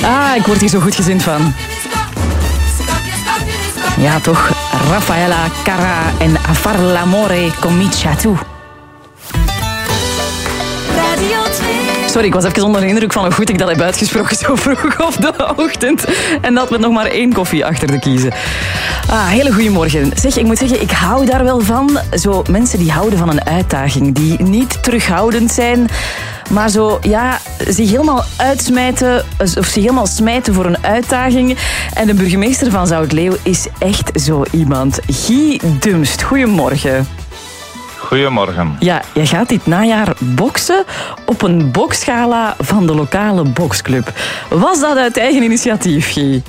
Ik word hier zo goed gezind van. Ja, toch. Raffaella Carrà en A far l'amore comincia tu. Sorry, ik was even onder de indruk van hoe goed ik dat heb uitgesproken zo vroeg op de ochtend. En dat met nog maar 1 koffie achter de kiezen. Hele goeiemorgen. Zeg, ik moet zeggen, ik hou daar wel van. Zo mensen die houden van een uitdaging, die niet terughoudend zijn, maar zo, ja, zich helemaal uitsmijten of zich helemaal smijten voor een uitdaging. En de burgemeester van Zoutleeuw is echt zo iemand. Guy Dumst, goedemorgen. Goedemorgen. Ja, je gaat dit najaar boksen op een boksgala van de lokale boksclub. Was dat uit eigen initiatief, Guy?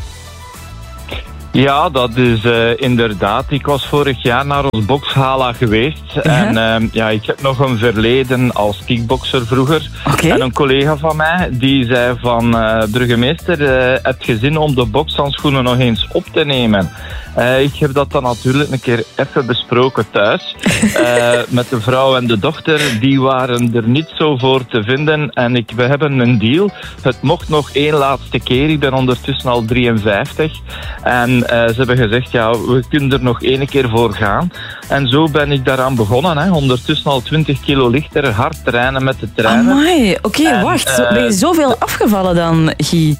Ja, dat is inderdaad. Ik was vorig jaar naar ons boksgala geweest. En ik heb nog een verleden als kickbokser vroeger. Okay. En een collega van mij die zei van burgemeester, heb je zin om de bokshandschoenen nog eens op te nemen? Ik heb dat dan natuurlijk een keer even besproken thuis. Met de vrouw en de dochter. Die waren er niet zo voor te vinden. En we hebben een deal. Het mocht nog 1 laatste keer. Ik ben ondertussen al 53. En ze hebben gezegd, ja, we kunnen er nog 1 keer voor gaan. En zo ben ik daaraan begonnen. Hè. Ondertussen al 20 kilo lichter. Hard trainen met de trainer. Amai, oké, wacht. Ben je zoveel afgevallen dan, Guy?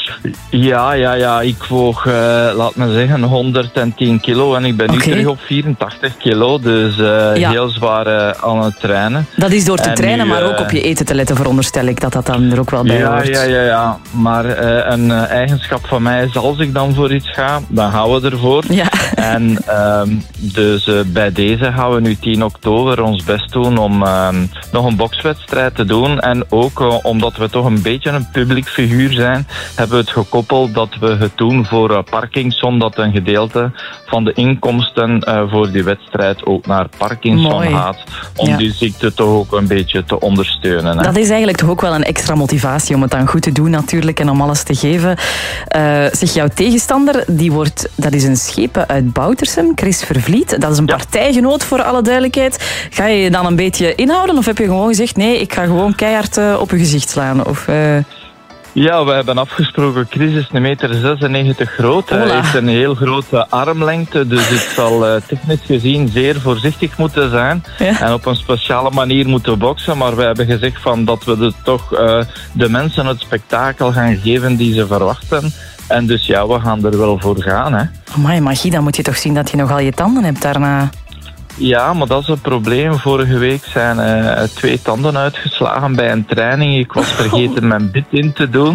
Ja. Ik woog, laat me zeggen, 110 kilo. En ik ben nu terug op 84 kilo. Dus heel zwaar aan het trainen. Dat is door te trainen, maar ook op je eten te letten, veronderstel ik dat dan er ook wel bij hoort. Ja. Maar een eigenschap van mij is, als ik dan voor iets ga, dan gaan we ervoor. Ja. En dus bij deze gaan we nu 10 oktober ons best doen om nog een bokswedstrijd te doen. En ook omdat we toch een beetje een publiek figuur zijn, hebben we het gekoppeld dat we het doen voor Parkinson, dat een gedeelte van de inkomsten voor die wedstrijd ook naar Parkinson gaat, om die ziekte toch ook een beetje te ondersteunen. Hè. Dat is eigenlijk toch ook wel een extra motivatie om het dan goed te doen natuurlijk en om alles te geven. Zeg, jouw tegenstander, dat is een schepen uit Boutersem, Chris Vervliet. Dat is een partijgenoot voor alle duidelijkheid. Ga je je dan een beetje inhouden of heb je gewoon gezegd, nee, ik ga gewoon keihard op je gezicht slaan? Of... Ja, we hebben afgesproken, Chris is 1,96 meter groot. Hij heeft een heel grote armlengte, dus het zal technisch gezien zeer voorzichtig moeten zijn. Ja. En op een speciale manier moeten boksen. Maar we hebben gezegd dat we toch de mensen het spektakel gaan geven die ze verwachten. En dus ja, we gaan er wel voor gaan. Hè. Amai, Magie, dan moet je toch zien dat je nogal je tanden hebt daarna. Ja, maar dat is het probleem. Vorige week zijn 2 tanden uitgeslagen bij een training. Ik was vergeten mijn bit in te doen.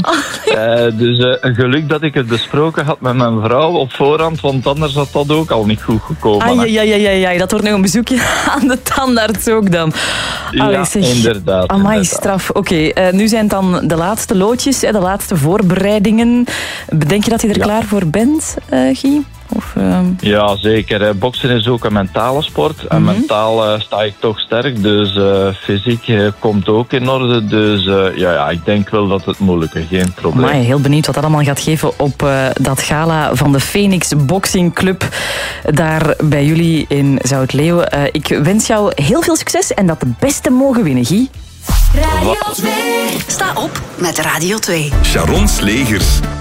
Dus een geluk dat ik het besproken had met mijn vrouw op voorhand, want anders had dat ook al niet goed gekomen. Ja, dat wordt nog een bezoekje aan de tandarts ook dan. Ja, inderdaad. Amai, straf. Oké, nu zijn het dan de laatste loodjes, de laatste voorbereidingen. Denk je dat je er klaar voor bent, Guy? Of, Ja, zeker. Boksen is ook een mentale sport. En mentaal sta ik toch sterk. Dus fysiek komt ook in orde. Dus ik denk wel dat het moeilijk is. Geen probleem. Amai, heel benieuwd wat dat allemaal gaat geven op dat gala van de Phoenix Boxing Club. Daar bij jullie in Zoutleeuw. Ik wens jou heel veel succes en dat de beste mogen winnen, Guy. Radio 2. Sta op met Radio 2. Sharon Slegers.